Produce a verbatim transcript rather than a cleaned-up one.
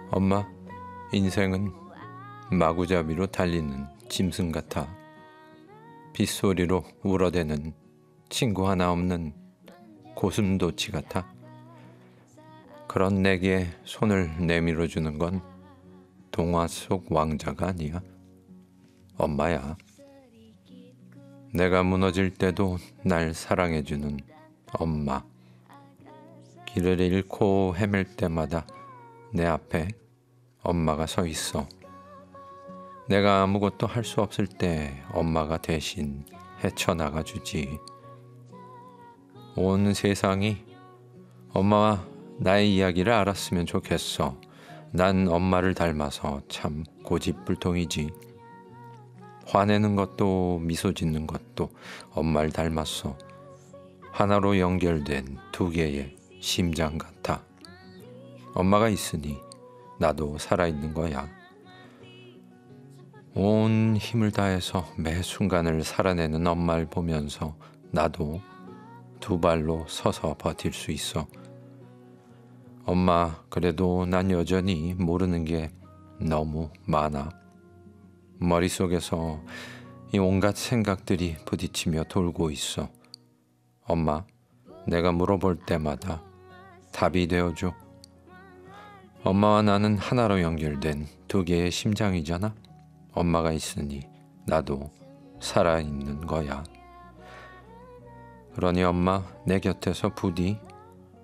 엄마, 인생은 마구잡이로 달리는 짐승 같아. 빗소리로 울어대는 친구 하나 없는 고슴도치 같아. 그런 내게 손을 내밀어주는 건 동화 속 왕자가 아니야. 엄마야. 내가 무너질 때도 날 사랑해주는 엄마. 길을 잃고 헤맬 때마다 내 앞에 엄마가 서 있어. 내가 아무것도 할 수 없을 때 엄마가 대신 헤쳐나가 주지. 온 세상이 엄마와 나의 이야기를 알았으면 좋겠어. 난 엄마를 닮아서 참 고집불통이지. 화내는 것도 미소 짓는 것도 엄마를 닮았어. 하나로 연결된 두 개의 심장 같아. 엄마가 있으니 나도 살아있는 거야. 온 힘을 다해서 매 순간을 살아내는 엄마를 보면서 나도 두 발로 서서 버틸 수 있어. 엄마, 그래도 난 여전히 모르는 게 너무 많아. 머릿속에서 이 온갖 생각들이 부딪히며 돌고 있어. 엄마, 내가 물어볼 때마다 답이 되어줘. 엄마와 나는 하나로 연결된 두 개의 심장이잖아. 엄마가 있으니 나도 살아있는 거야. 그러니 엄마, 내 곁에서 부디